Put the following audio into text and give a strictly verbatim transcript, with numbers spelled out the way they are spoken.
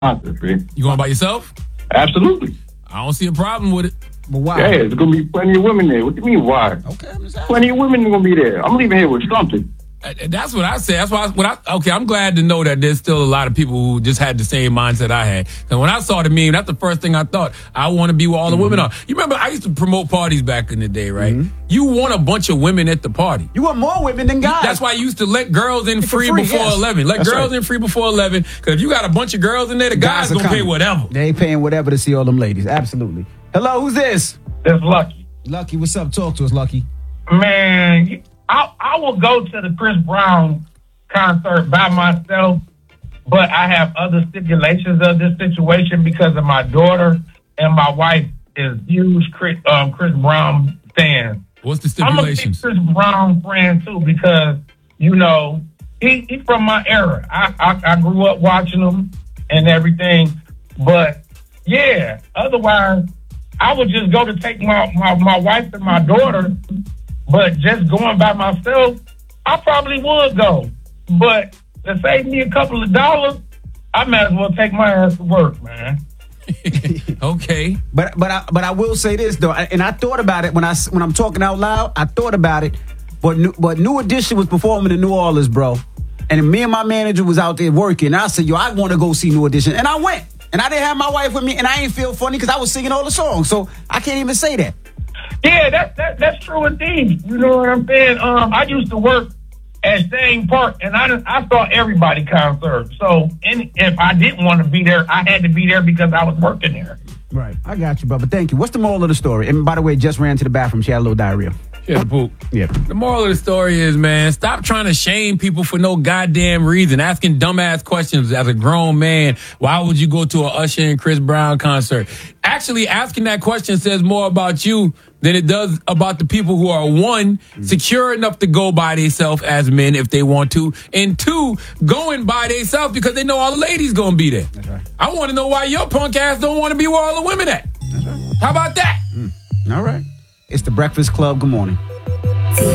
concert, man. You going by yourself? Absolutely. I don't see a problem with it. But why? Yeah, there's gonna be plenty of women there. What do you mean why? Okay, I'm just asking. Plenty of women gonna be there. I'm leaving here with something. Uh, That's what I said. That's why. I, what I, okay, I'm glad to know that there's still a lot of people who just had the same mindset I had. And when I saw the meme, that's the first thing I thought. I want to be where all the mm-hmm. women are. You remember I used to promote parties back in the day, right? Mm-hmm. You want a bunch of women at the party. You want more women than guys. That's why you used to let girls in free, free before yes. eleven. Let that's girls right. in free before eleven. Because if you got a bunch of girls in there, the guys, guys gonna coming. pay whatever. They ain't paying whatever to see all them ladies. Absolutely. Hello, who's this? It's Lucky. Lucky, what's up? Talk to us, Lucky. Man, I I will go to the Chris Brown concert by myself, but I have other stipulations of this situation because of my daughter and my wife is huge Chris, um, Chris Brown fans. What's the stipulations? I'm a big Chris Brown fan too because, you know, he, he from my era. I, I, I grew up watching him and everything, but yeah, otherwise I would just go to take my, my, my wife and my daughter, but just going by myself, I probably would go. But to save me a couple of dollars, I might as well take my ass to work, man. Okay, but but I but I will say this though, and I thought about it when I when I'm talking out loud. I thought about it, but new, but New Edition was performing in New Orleans, bro, and me and my manager was out there working. And I said, yo, I want to go see New Edition, and I went, and I didn't have my wife with me, and I ain't feel funny because I was singing all the songs, so I can't even say that. Yeah, that, that that's true indeed. You know what I'm saying? Um, I used to work at Staying Park, and I I saw everybody concert. So, and if I didn't want to be there, I had to be there because I was working there. Right, I got you, brother. Thank you. What's the moral of the story? And by the way, just ran to the bathroom. She had a little diarrhea. She had a poop. Yeah. The moral of the story is, man, stop trying to shame people for no goddamn reason. Asking dumbass questions as a grown man. Why would you go to a Usher and Chris Brown concert? Actually, asking that question says more about you than it does about the people who are, one, mm-hmm. secure enough to go by themselves as men if they want to, and two, going by themselves because they know all the ladies gonna be there. That's right. I want to know why your punk ass don't want to be where all the women at. That's right. How about that? Mm. All right. It's the Breakfast Club. Good morning.